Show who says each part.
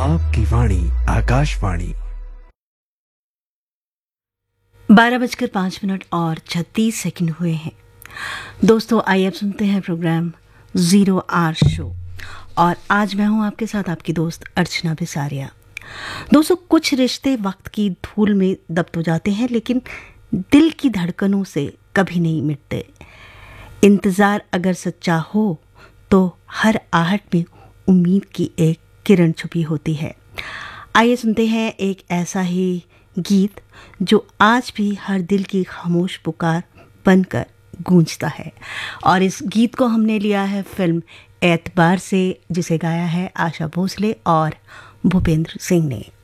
Speaker 1: आपकी वाणी आकाशवाणी।
Speaker 2: 12:05 और 36 सेकंड हुए हैं। दोस्तों, आइए अब सुनते हैं प्रोग्राम जीरो आर शो। और आज मैं हूं आपके साथ आपकी दोस्त अर्चना बिसारिया। दोस्तों, कुछ रिश्ते वक्त की धूल में दब तो जाते हैं, लेकिन दिल की धड़कनों से कभी नहीं मिटते। इंतज़ार अगर सच्चा हो तो हर आहट में उम्मीद की एक किरण छुपी होती है। आइए सुनते हैं एक ऐसा ही गीत जो आज भी हर दिल की खामोश पुकार बनकर गूंजता है। और इस गीत को हमने लिया है फिल्म एतबार से, जिसे गाया है आशा भोसले और भूपेंद्र सिंह ने।